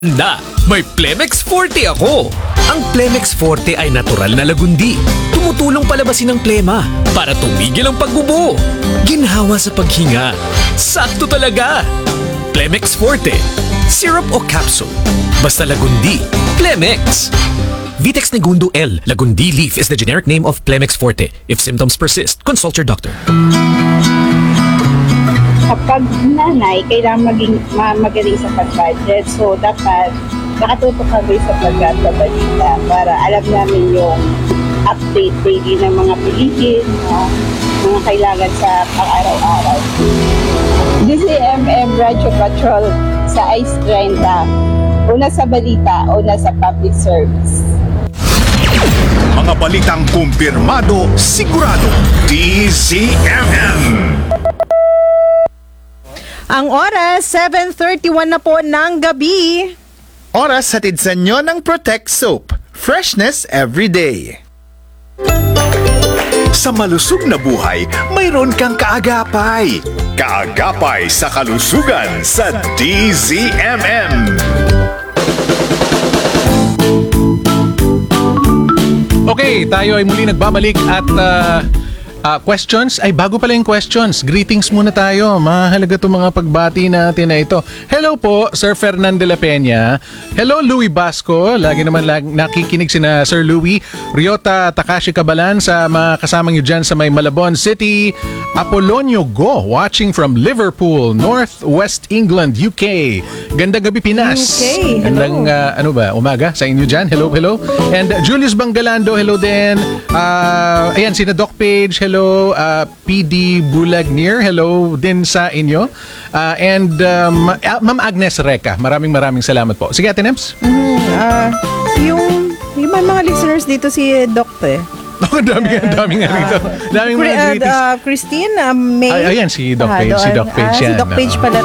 May Plemex Forte ako! Ang Plemex Forte ay natural na lagundi. Tumutulong palabasin ang plema para tumigil ang pagbubo. Ginhawa sa paghinga. Sakto talaga! Plemex Forte. Syrup o capsule. Basta lagundi. Plemex. Vitex Negundo L. Lagundi leaf is the generic name of Plemex Forte. If symptoms persist, consult your doctor. Kapag nanay, kailangan magaling sa pag-budget. So, dapat nakatutok kami sa pagkabalita para alam namin yung update daily ng mga bilihin, mga kailangan sa pang-araw-araw. DCMM Radio Patrol sa ICE 30. Una sa balita, una sa public service. Mga balitang kumpirmado, sigurado. DCMM. Ang oras, 7:31 na po ng gabi. Oras hatid sa inyo ng Protect Soap. Freshness every day. Sa malusog na buhay, mayroon kang kaagapay. Kaagapay sa kalusugan sa DZMM. Okay, tayo ay muli nagbabalik at questions. Ay, bago pala yung questions. Greetings muna tayo. Mahalaga itong mga pagbati natin na ito. Hello po, Sir Fernan de la Peña. Hello, Louie Basco. Lagi naman nakikinig sina Sir Louie. Ryota Takashi Cabalan sa mga kasamang nyo dyan sa may Malabon City. Apolonio Go, watching from Liverpool, North West England, UK. Gandang gabi, Pinas. UK. Gandang umaga sa inyo dyan. Hello, hello. And Julius Bangalando, hello din. Ayan, sina Doc Page, hello. PD Bulagnier, hello din sa inyo. And Ma'am Agnes Reca, maraming salamat po. Sige, Ate Nems. Yung may mga listeners dito si Doc Dami nga rito. Daming mga greetings. Christine, May. Ayan, si Doc Page. Si Doc Page yan. Si Doc Page pala.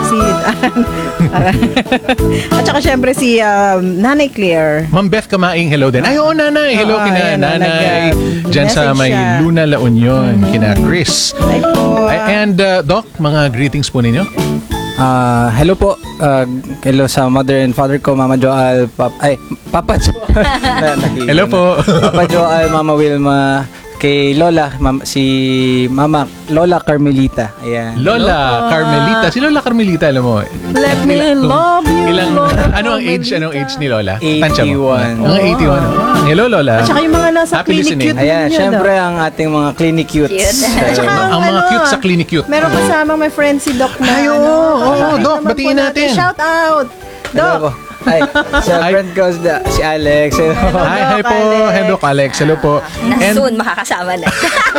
At saka syempre si Nanay Claire. Ma'am Beth Kamaing, hello din. Ay, oo, Nanay. Hello kina Nanay. Diyan sa may Luna La Union. Kina Chris. And Doc, mga greetings po ninyo. Hello po. Hello sa mother and father ko, Mama Joal, Papa Joal. Hello po. Papa Joal, Mama Wilma, kay Lola, si Mama Lola Carmelita. Ayan. Lola Carmelita. Si Lola Carmelita, alam mo. Let me love you. Ano ang age ni Lola? 81. Mga 81. Hello, Lola. At saka yung mga nasa Happy clinic listening. cute. Ayan, syempre ang ating mga clinic cutes. Ang mga cute sa clinic cute. Meron kasamang may friend si Doc na. Ay, oo, Doc, batiin natin. Shout out. Doc. Ay, sa friend ko si Alex. Hi po. Hello, Alex. Hello po. Soon makakasama na.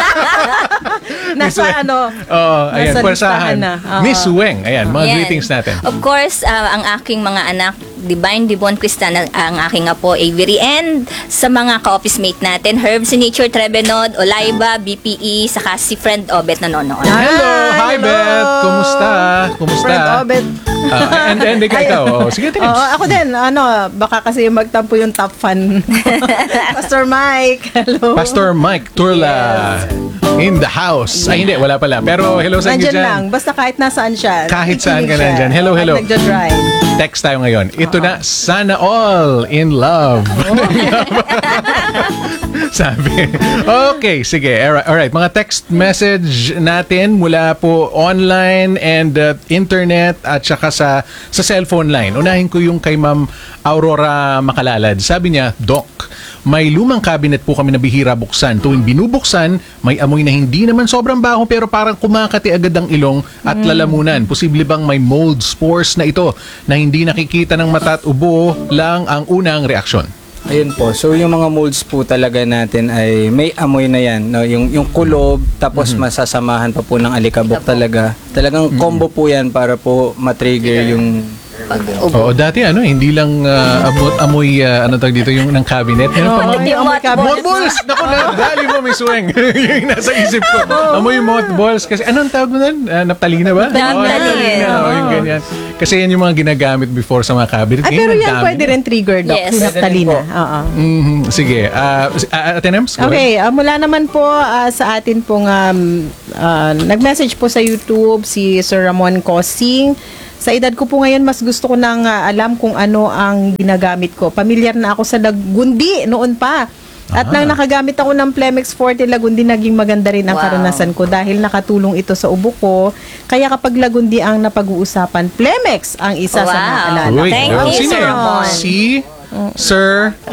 Nasa ayan, nasa pwersahan. listahan na. Miss Weng. Ayan, mga Ayan. greetings natin. Of course, ang aking mga anak, Divine Dibon Cristan, ang aking apo Avery, and sa mga ka-office mate natin, Herbs Nature Trebenod, Olaiba, BPE, saka si friend Obet na nonoon. Hello! Hi, Beth! Kumusta? Friend Obet. And ikaw. Sige, tingin. Ako din, baka kasi magtampo yung top fan. Pastor Mike, hello. Pastor Mike Turla in the house. Ay, hindi, wala pala. Pero hello sa inyo Nandyan dyan. lang, basta kahit nasaan siya. Kahit saan nakikinig ka siya. nandyan. Hello. Kahit nagja-drive. Text tayo ngayon. Ito na, sana all in love. Sabi. Okay, sige. Alright, mga text message natin mula po online and internet at saka sa cellphone line. Unahin ko yung kay Ma'am Aurora Makalalad. Sabi niya, Doc, may lumang cabinet po kami na bihira buksan. Tuwing binubuksan, may amoy na hindi naman sobrang baho pero parang kumakati agad ang ilong at lalamunan. Posible bang may mold spores na ito na hindi nakikita ng mata at ubo lang ang unang reaksyon? Ayun po. So yung mga molds po talaga natin ay may amoy na yan, no? Yung kulob tapos masasamahan pa po ng alikabok talaga. Talagang combo po yan para po matrigger yung Oo, dati hindi lang amoy tawag dito yung ng cabinet. Mothballs! Naku na, dali mo, Miss Weng. Yung nasa isip ko. Amoy mothballs. Kasi anong tawag mo nun? Naptalina ba? Naptalina. Yung ganyan. Kasi yan yung mga ginagamit before sa mga cabinet. Pero yan pwede rin trigger, Doc. Yes. Naptalina. Sige. Ate Nems? Okay, mula naman po sa atin pong nag-message po sa YouTube si Sir Ramon Cosing. Sa edad ko po ngayon, mas gusto ko nang alam kung ano ang ginagamit ko. Pamilyar na ako sa Lagundi noon pa. At nang nakagamit ako ng Plemex Forte Lagundi, naging maganda rin ang Wow. karanasan ko dahil nakatulong ito sa ubo ko. Kaya kapag Lagundi ang napag-uusapan, Plemex ang isa sa Wow. naalala. Uy, Thank grabe. you, Sino Sir yan? Ramon. Si Sir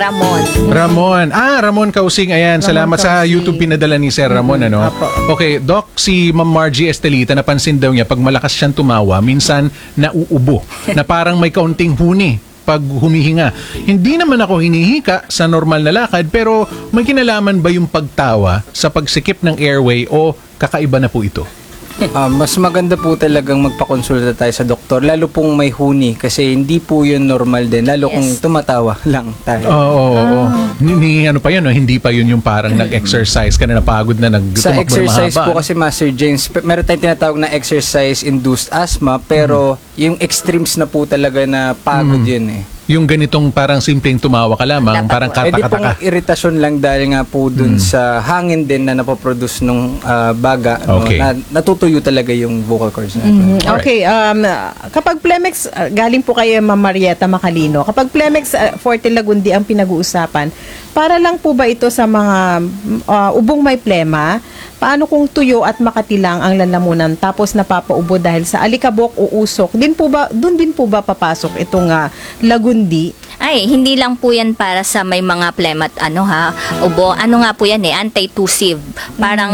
Ramon. Ramon Kausing. Ayan, salamat sa Kausing. YouTube pinadala ni Sir Ramon. Ano? Apo. Okay, Doc, si Ma'am Margie Estelita, napansin daw niya pag malakas siyang tumawa, minsan nauubo, na parang may kaunting huni pag humihinga. Hindi naman ako hinihika sa normal na lakad, pero may kinalaman ba yung pagtawa sa pagsikip ng airway o kakaiba na po ito? Mas maganda po talagang magpakonsulta tayo sa doktor, lalo pong may huni kasi hindi po yun normal din, lalo kung Yes. tumatawa lang tayo. Oo. Ano pa yun, no? Hindi pa yun yung parang nag-exercise ka na, napagod na, Sa exercise mahaba. po kasi, Master James, meron tayong tinatawag na exercise-induced asthma, pero yung extremes na po talaga na pagod yun eh. Yung ganitong parang simpleng tumawa ka lamang, Dapat parang po. Pwede pong katakataka. iritasyon lang dahil nga po dun sa hangin din na napoproduce nung baga, Okay. no, na natutuyo talaga yung vocal cords natin. Okay, kapag Plemex, galing po kayo Ma'am Marieta Macalino, kapag Plemex Forte Lagundi ang pinag-uusapan, para lang po ba ito sa mga ubong may plema? Paano kung tuyo at makatilang ang lalamunan tapos napapaubo dahil sa alikabok o usok? Doon din po ba papasok itong Lagundi? Ay, hindi lang po yan para sa may mga plema at ubo. Ano nga po yan anti-tussive. Parang,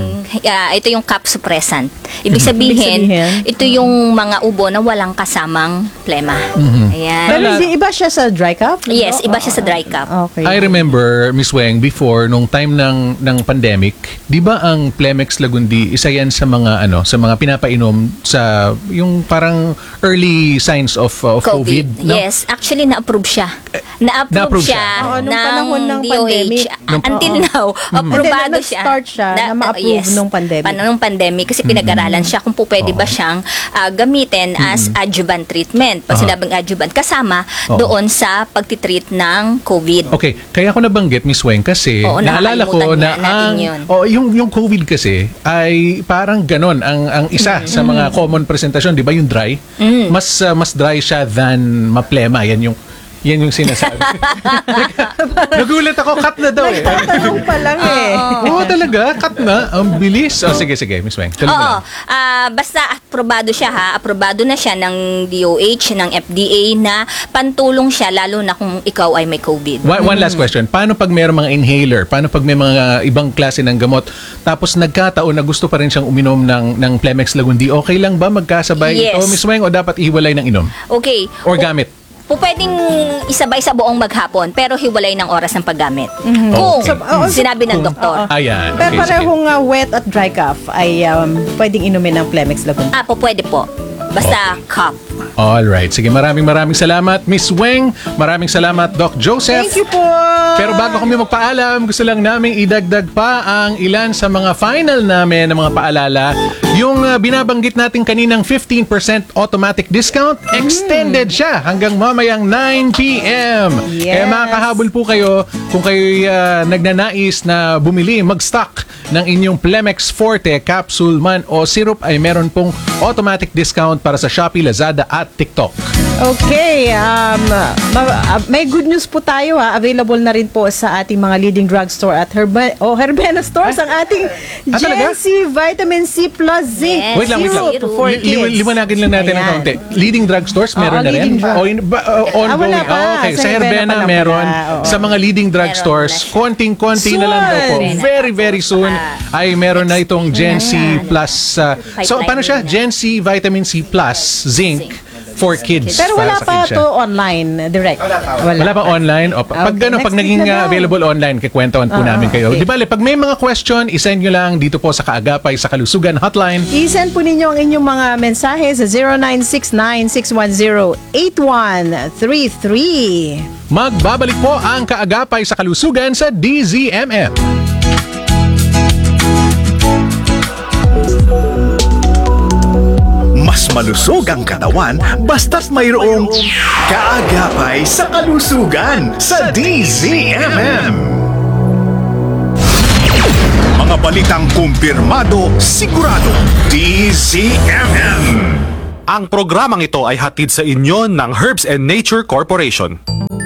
ito yung cough suppressant. Ibig sabihin, ito yung mga ubo na walang kasamang plema. Ayan. Pero iba siya sa dry cough? Yes, iba siya sa dry cough. Okay. I remember, Miss Weng, before, nung time ng pandemic, di ba ang Plemex Lagundi, isa yan sa mga, sa mga pinapainom sa, yung parang early signs of COVID? No? Yes, actually na-approve siya. Na-approve siya Oo, nung panahon ng DOH. pandemic. Until now, aprobado Hindi, siya. nag-start siya na ma-approve nung pandemic. Nung pandemic kasi pinag-aralan siya kung po pwede ba siyang gamitin as adjuvant treatment. Pag sinabing adjuvant, kasama doon sa pagtitreat ng COVID. Okay, kaya ko nabanggit, Miss Weng, kasi Oo, naalala ko nakakalimutan na natin yun. yung COVID kasi ay parang ganon ang isa sa mga common presentasyon, di ba, yung dry? Mas dry siya than maplema. Yan yung sinasabi. Nagulat ako, cut na daw eh. Tatanong pa lang eh. Oo, talaga, cut na. Ang bilis. Sige, Miss Weng. Tuloy mo Oo. lang. Basta aprobado siya Aprobado na siya ng DOH, ng FDA na pantulong siya lalo na kung ikaw ay may COVID. One last question. Paano pag mayroong mga inhaler? Paano pag may mga ibang klase ng gamot? Tapos nagkataon na gusto pa rin siyang uminom ng Plemex Lagundi. Okay lang ba magkasabay Yes. ito, Miss Weng? O dapat ihiwalay ng inom? Okay. Or gamit? Pwedeng isabay sa buong maghapon pero hiwalay ng oras ng paggamit. Kung Okay. sinabi ng doktor. Ayan. Pero Okay, sige. parehong wet at dry cough ay pwedeng inumin ng Plemex Lagundi. Pwede po. Basta cup. Alright. Sige, maraming salamat, Miss Weng. Maraming salamat, Doc Joseph. Thank you po! Pero bago kami magpaalam, gusto lang namin idagdag pa ang ilan sa mga final namin ng mga paalala. Yung binabanggit natin kaninang 15% automatic discount, extended siya hanggang mamayang 9 p.m. Yes. Makakahabol po kayo kung kayo nagnanais na bumili, mag-stock ng inyong Plemex Forte capsule man o syrup ay meron pong automatic discount para sa Shopee, Lazada at TikTok. Okay, may good news po tayo Available na rin po sa ating mga leading drugstore at Herbena stores ang ating talaga? GNC Vitamin C Plus Zinc Yes. Wait lang. Syrup for kids. Liwanagin lang natin ng Ayan. kaunti. Leading drugstores, meron na rin? leading drug. Ongoing. wala pa. Okay, Sa sa Herbena Herbena pa lang meron. pala. Oo. Sa mga leading drugstores, konting-konti na lang daw po. Soon. Very, very soon ay meron na itong Gen C Plus. So, paano siya? Gen C Vitamin C Plus Zinc for kids. Pero wala para sa pa kids siya. to online, direct. Wala pa online? O, pag, Okay, pag next naging week na daw. available online, kikwentawan po namin kayo. okay. Di bale, pag may mga question, isend nyo lang dito po sa Kaagapay sa Kalusugan Hotline. I-send po ninyo ang inyong mga mensahe sa 0969-610-8133. Magbabalik po ang Kaagapay sa Kalusugan sa DZMM. Mas malusog ang katawan basta't mayroong kaagapay sa kalusugan sa DZMM. Mga balitang kumpirmado, sigurado, DZMM. Ang programang ito ay hatid sa inyo ng Herbs and Nature Corporation.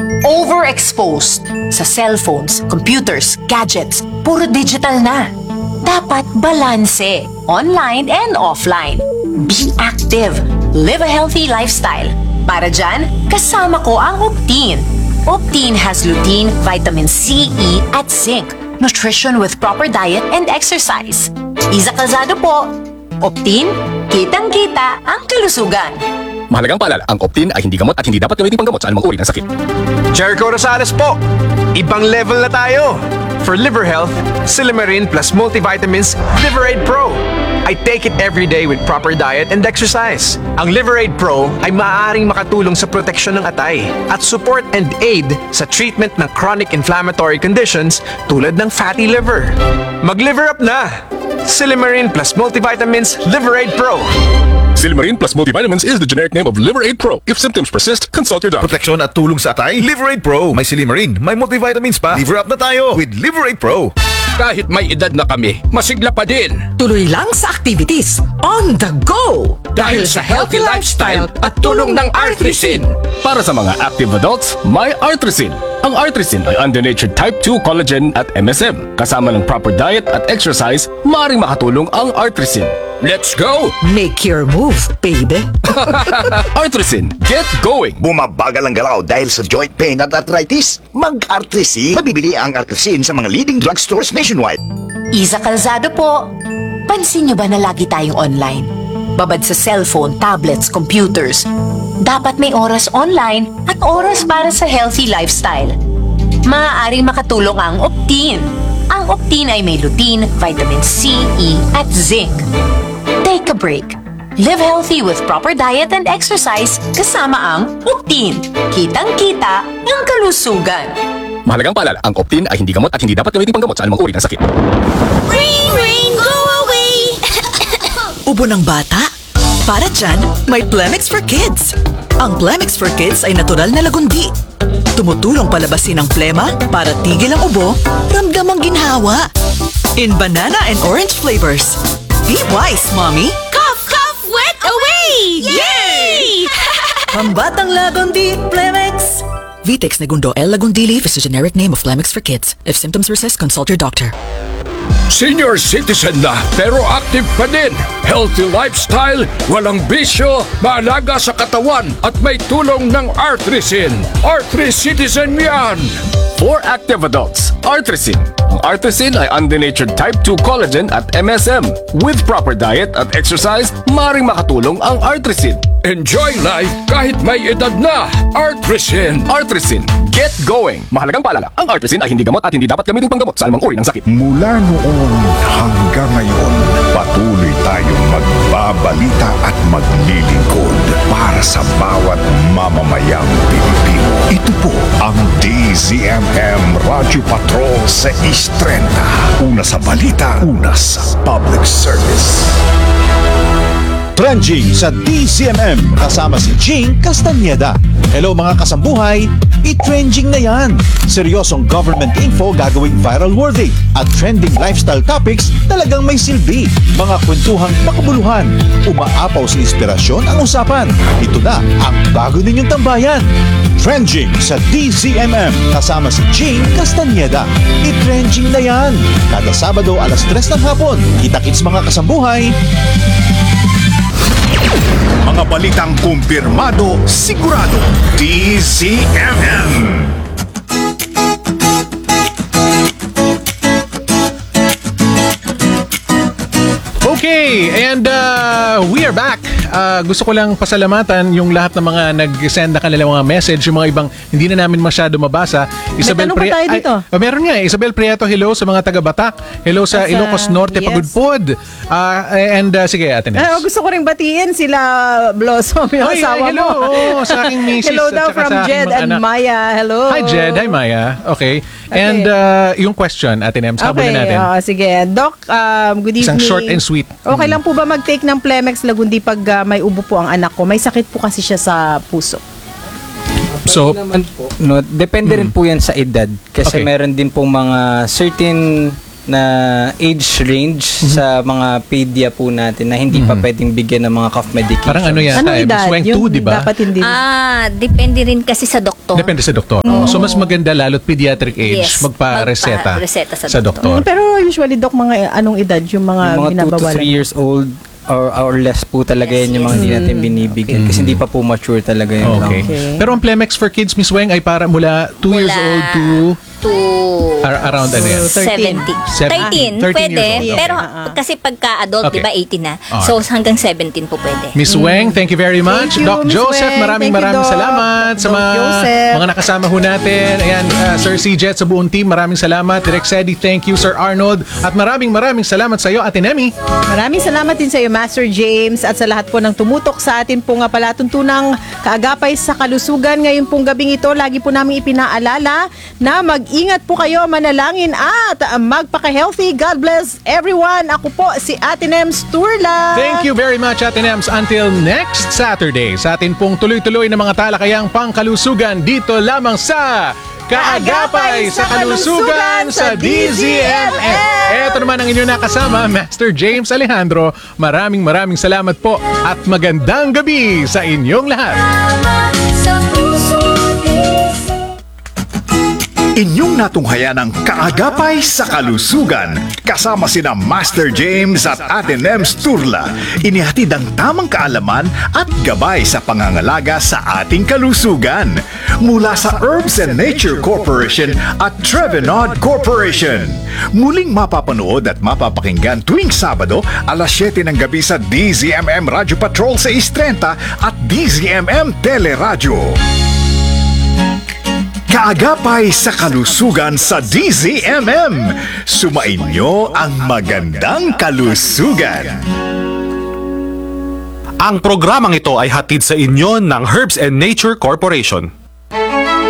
Overexposed sa cellphones, computers, gadgets, puro digital na. Dapat balanse, online and offline. Be active. Live a healthy lifestyle. Para dyan, kasama ko ang Optine. Optine has lutein, vitamin C, E, at zinc. Nutrition with proper diet and exercise. Iza Calzado po. Optine, kitang-kita ang kalusugan. Mahalagang paalala, ang Optine ay hindi gamot at hindi dapat gamitin panggamot sa anumang uri ng sakit. Jericho Rosales po. Ibang level na tayo. For liver health, Silymarin plus multivitamins Liverade Pro. I take it every day with proper diet and exercise. Ang Liverade Pro ay maaaring makatulong sa proteksyon ng atay at support and aid sa treatment ng chronic inflammatory conditions tulad ng fatty liver. Mag-liver up na! Silymarin plus multivitamins Liverade Pro. Silymarin plus multivitamins is the generic name of Liverade Pro. If symptoms persist, consult your doctor. Proteksyon at tulong sa atay, Liverade Pro. May Silymarin, may multivitamins pa. Liver up na tayo with Liverade Pro. Kahit may edad na kami, masigla pa din. Tuloy lang sa activities. On the go! Dahil sa healthy lifestyle at tulong ng Artrisin. Para sa mga active adults, may Artrisin. Ang Artrisin ay undenatured type 2 collagen at MSM. Kasama ng proper diet at exercise, maaaring makatulong ang Artrisin. Let's go! Make your move, baby. Artrisin, get going! Bumabagal ang galaw dahil sa joint pain at arthritis? Mag-Artrisin. Mabibili ang Artrisin sa mga leading drugstores nationwide. Iza Calzado po. Pansin niyo ba na lagi tayong online? Babad sa cellphone, tablets, computers. Dapat may oras online at oras para sa healthy lifestyle. Maaaring makatulong ang Optine. Ang Optine ay may lutein, vitamin C, E, at zinc. Take a break. Live healthy with proper diet and exercise kasama ang Optine. Kitang-kita ang kalusugan. Mahalagang paalala, ang Optine ay hindi gamot at hindi dapat gamitin panggamot sa anumang uri ng sakit. Rain, rain, go away! Ubo ng bata? Para dyan, may Plemix for Kids. Ang Plemix for Kids ay natural na lagundi. Tumutulong palabasin ang plema para tigil ang ubo, ramdam ang ginhawa. In banana and orange flavors. Be wise, Mommy! Cough, cough, wet away! Yay! Pambatang lagundi, Plemix! Vitex Negundo L. Lagundi Leaf is a generic name of Plemix for kids. If symptoms persist, consult your doctor. Senior citizen na pero active pa din. Healthy lifestyle, walang bisyo, maalaga sa katawan at may tulong ng Artrisin. Artri-Citizen yan! For active adults, Artrisin. Ang Artrisin ay undenatured type 2 collagen at MSM. With proper diet at exercise, maaaring makatulong ang Artrisin. Enjoy life kahit may edad na. Artrisin. Artrisin. Get going. Mahalagang paalala, ang Artrisin ay hindi gamot at hindi dapat gamitin panggamot sa anumang uri ng sakit. Mula noon hanggang ngayon, patuloy tayong magbabalita at maglilingkod para sa bawat mamamayang Pilipino. Ito po ang DZMM Radio Patrol sa East 30. Una sa balita, una sa public service. Trending sa DCMM kasama si Jing Castañeda. Hello mga kasambuhay, i-trending na yan. Seryosong government info gagawing viral worthy at trending lifestyle topics talagang may silbi. Mga kwentuhang makabuluhan, umaapaw sa inspirasyon ang usapan. Ito na ang bago ninyong tambayan. Trending sa DCMM kasama si Jing Castañeda. I-trending na yan. Kada Sabado alas 3 ng hapon. Kita-kits mga kasambuhay. Mga balitang kumpirmado, sigurado, DZMM. Okay, and we are back. Gusto ko lang pasalamatan yung lahat ng mga nag-send na kanilang mga message, yung mga ibang hindi na namin masyado mabasa. Isabel tanong pa tayo dito. Meron nga, Isabel Prieto, hello sa mga taga-Batak. Hello sa Ilocos Norte, yes. Pagudpod. Sige, Ate Nels. Gusto ko rin batiin sila Blossom, yung asawa hello. mo. Sa aking misis hello at daw saka from sa aking Jed mga and anak. Maya. Hello. Hi Jed, hi Maya. Okay. And yung question, Ate Nems, habulin natin. Sige. Doc, good evening. Isang short and sweet. Okay lang po ba mag-take ng Plemix Lagundi pag may ubo po ang anak ko? May sakit po kasi siya sa puso. So, naman po, no, depende rin po yan sa edad. Kasi Okay. meron din pong mga certain na age range sa mga pedia po natin na hindi pa pwedeng bigyan ng mga cough medication. Parang ano yan? Anong edad? Swang 2, Yung di ba? dapat hindi. Depende rin kasi sa doktor. Depende sa doktor. So mas maganda lalo't pediatric age, Yes, magpa-reseta magpa-reseta sa sa doktor. Pero usually, Doc, mga anong edad yung mga Yung mga 2 to binabawalan? 3 years old or less po talaga yan yung mga hindi natin binibigyan kasi hindi pa po mature talaga yung Okay. lung. Pero ang Plemex for Kids, Miss Weng, ay para mula 2 years old to around ano yan? 70. 13, 13 pwede. years old. Pero kasi pagka-adult, Okay. di ba, 18 na. Okay. So, hanggang 17 po pwede. Miss Weng, thank you very much. Thank you, Doc Miss Joseph, Weng. maraming Thank you, Doc. salamat sa Doc mga Joseph. nakasama ho natin. Ayan, Sir C. Jet sa buong team, maraming salamat. Direk Sedi, thank you. Sir Arnold, at maraming salamat sa iyo, Ate Nemi. Maraming salamat din sa iyo, Master James, at sa lahat po ng tumutok sa atin po nga palatuntunang kaagapay sa kalusugan. Ngayon pong gabing ito, lagi po namin ipinaalala na mag-ingat po kayo, manalangin at magpaka-healthy. God bless everyone. Ako po si Ate Nems Turla. Thank you very much, Ate Nems. Until next Saturday, sa atin pong tuloy-tuloy na mga talakayang pangkalusugan dito lamang sa Kaagapay sa Kalusugan sa DZMM. Ito naman ang inyong nakasama, Master James Alejandro. Maraming salamat po at magandang gabi sa inyong lahat. Inyong natunghayan ang Kaagapay sa Kalusugan kasama sina Master James at Ate Nems Turla. Inihatid ang tamang kaalaman at gabay sa pangangalaga sa ating kalusugan mula sa Herbs and Nature Corporation at Trevenod Corporation. Muling mapapanood at mapapakinggan tuwing Sabado alas 7 ng gabi sa DZMM Radio Patrol sa 6:30 at DZMM Teleradyo. Kaagapay sa Kalusugan sa DZMM. Sumainyo ang magandang kalusugan. Ang programang ito ay hatid sa inyo ng Herbs and Nature Corporation.